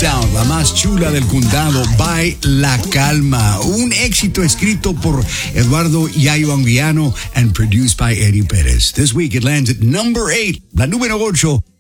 Town, la más chula del condado, by La Calma. Un éxito escrito por Eduardo Yayo Anguiano and produced by Eddie Perez. This week it lands at number 8, la número 8